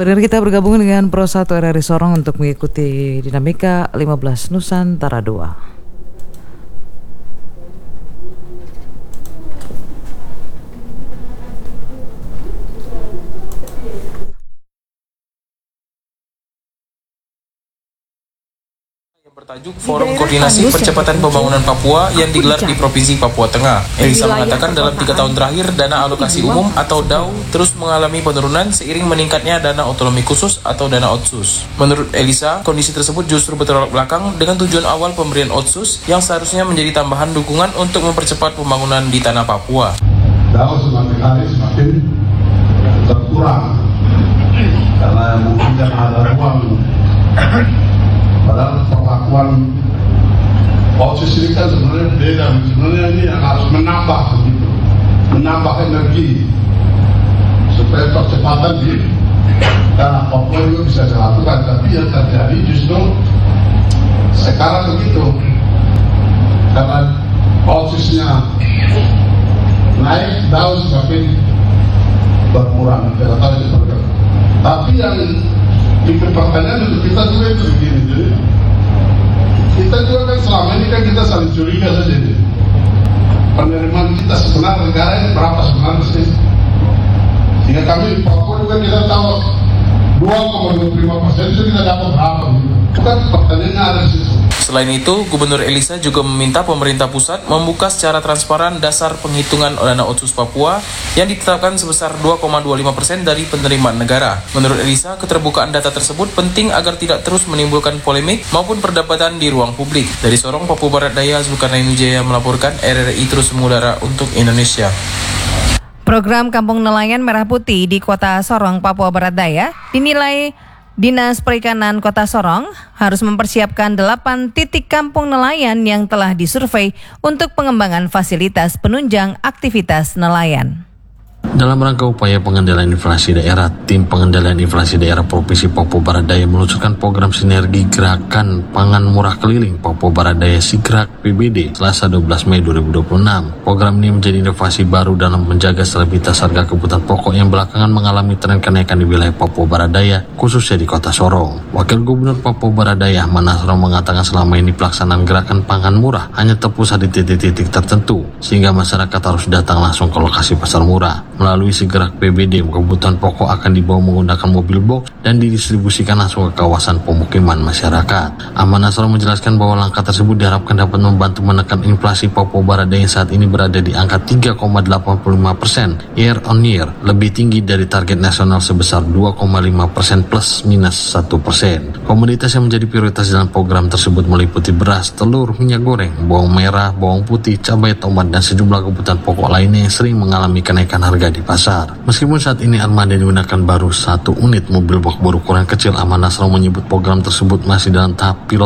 Pendengar kita bergabung dengan Pro 1 RRI Sorong untuk mengikuti dinamika 15 Nusantara 2. Bertajuk Forum Koordinasi Percepatan Pembangunan Papua yang digelar di Provinsi Papua Tengah. Elisa mengatakan dalam 3 tahun terakhir dana alokasi umum atau DAU terus mengalami penurunan seiring meningkatnya dana otonomi khusus atau dana otsus. Menurut Elisa, kondisi tersebut justru bertolak belakang dengan tujuan awal pemberian otsus yang seharusnya menjadi tambahan dukungan untuk mempercepat pembangunan di tanah Papua. DAU semakin hari semakin berkurang karena mungkin ada ruang. Padahal perlakuan otsus ini kan sebenarnya beda. Sebenarnya ini yang harus menambah energi supaya percepatan di tanah Papua juga bisa dilakukan. Tapi yang terjadi justru sekarang begitu, karena otsusnya naik, DAU semakin berkurang. Tapi yang itu pertanyaan untuk kita juga itu begini, jadi kita juga kan selama ini kan kita saling curiga saja nih. Penerimaan kita sebenarnya negara ini berapa sebenarnya sih? Sehingga kami di Papua juga kita tahu 2,25% itu kita dapat berapa gitu. Bukan pertanyaannya ada di situ. Selain itu, Gubernur Elisa juga meminta pemerintah pusat membuka secara transparan dasar penghitungan dana otsus Papua yang ditetapkan sebesar 2,25% dari penerimaan negara. Menurut Elisa, keterbukaan data tersebut penting agar tidak terus menimbulkan polemik maupun perdebatan di ruang publik. Dari Sorong, Papua Barat Daya, Zulkarnain Wijaya melaporkan, RRI terus mengudara untuk Indonesia. Program Kampung Nelayan Merah Putih di Kota Sorong, Papua Barat Daya dinilai Dinas Perikanan Kota Sorong harus mempersiapkan 8 titik kampung nelayan yang telah disurvei untuk pengembangan fasilitas penunjang aktivitas nelayan. Dalam rangka upaya pengendalian inflasi daerah, Tim Pengendalian Inflasi Daerah Provinsi Papua Barat Daya meluncurkan program sinergi Gerakan Pangan Murah Keliling Papua Barat Daya Sigrak PBD Selasa 12 Mei 2026. Program ini menjadi inovasi baru dalam menjaga stabilitas harga kebutuhan pokok yang belakangan mengalami tren kenaikan di wilayah Papua Barat Daya, khususnya di Kota Sorong. Wakil Gubernur Papua Barat Daya Ahmad Nasrallah mengatakan selama ini pelaksanaan gerakan pangan murah hanya terpusat di titik-titik tertentu, sehingga masyarakat harus datang langsung ke lokasi pasar murah. Melalui Sigrak PBD, kebutuhan pokok akan dibawa menggunakan mobil box dan didistribusikan langsung ke kawasan pemukiman masyarakat. Ahmad Nasrallah menjelaskan bahwa langkah tersebut diharapkan dapat membantu menekan inflasi Papua Barat Daya yang saat ini berada di angka 3,85% year on year, lebih tinggi dari target nasional sebesar 2,5% plus minus 1%. Komoditas yang menjadi prioritas dalam program tersebut meliputi beras, telur, minyak goreng, bawang merah, bawang putih, cabai, tomat, dan sejumlah kebutuhan pokok lainnya yang sering mengalami kenaikan harga di pasar. Meskipun saat ini armada digunakan baru 1 unit mobil box berukuran kecil, Ahmad Nasrallah menyebut program tersebut masih dalam tahap pilot